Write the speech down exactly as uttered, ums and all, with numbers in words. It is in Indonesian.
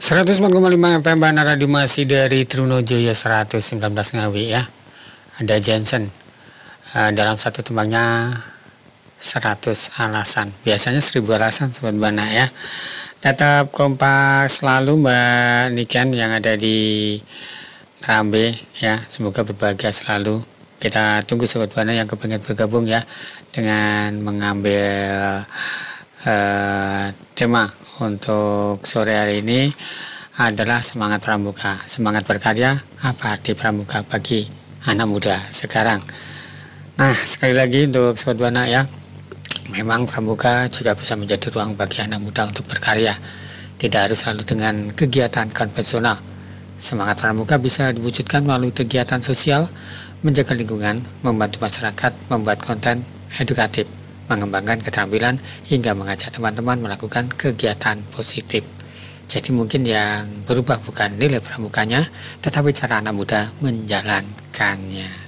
seratus empat koma lima F M Bana Radio masih dari Trunojoyo seratus sembilan belas Ngawi ya. Ada Jensen uh, dalam satu tembangnya seratus alasan. Biasanya seribu alasan Sobat Bana ya. Tetap kompak selalu Mbak Niken yang ada di Rambe ya. Semoga berbahagia selalu. Kita tunggu Sobat Bana yang kepengen bergabung ya dengan mengambil uh, tema untuk sore hari ini adalah semangat pramuka. Semangat berkarya, apa arti pramuka bagi anak muda sekarang? Nah, sekali lagi untuk Sobat Bana ya, memang pramuka juga bisa menjadi ruang bagi anak muda untuk berkarya. Tidak harus selalu dengan kegiatan konvensional. Semangat pramuka bisa diwujudkan melalui kegiatan sosial, menjaga lingkungan, membantu masyarakat, membuat konten edukatif, mengembangkan keterampilan, hingga mengajak teman-teman melakukan kegiatan positif. Jadi mungkin yang berubah bukan nilai pramukanya, tetapi cara anak muda menjalankannya.